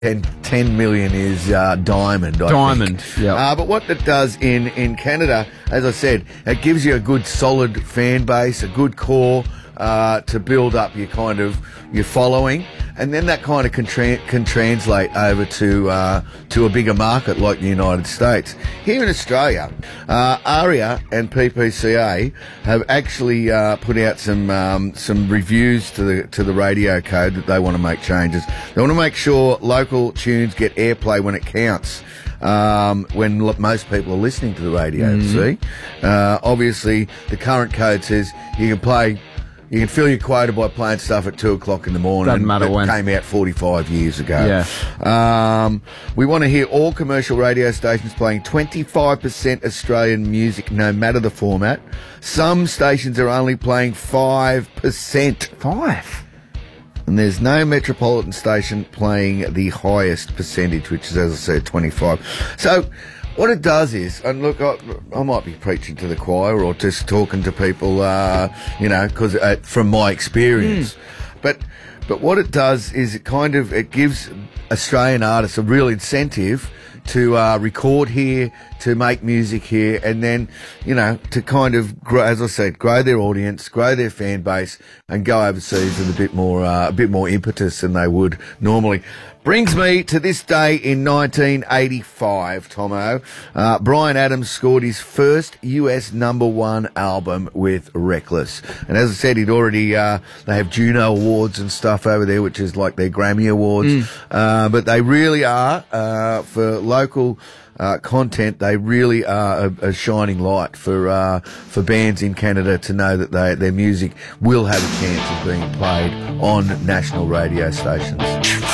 10 million is Diamond, I think. Yeah. But what it does in Canada, as I said, it gives you a good solid fan base, a good core to build up your following, and then that kind of can translate over to a bigger market like the United States. Here in Australia, ARIA and PPCA have actually put out some reviews to the radio code that they want to make changes. They want to make sure local tunes get airplay when it counts. When most people are listening to the radio, see? Obviously, the current code says you can fill your quota by playing stuff at 2 o'clock in the morning. Doesn't matter when. It came out 45 years ago. Yeah. We want to hear all commercial radio stations playing 25% Australian music, no matter the format. Some stations are only playing 5%. 5? And there's no metropolitan station playing the highest percentage, which is, as I said, 25. So what it does is, and look, I might be preaching to the choir or just talking to people, because from my experience. But what it does is it gives Australian artists a real incentive to record here, to make music here, and then, to kind of grow, as I said, grow their audience, grow their fan base, and go overseas with a bit more impetus than they would normally. Brings me to this day in 1985, Tomo. Bryan Adams scored his first US #1 album with Reckless. And as I said, he'd already, they have Juno Awards and stuff over there, which is like their Grammy Awards. But they really are, for local content, they really are a shining light for bands in Canada to know that their music will have a chance of being played on national radio stations.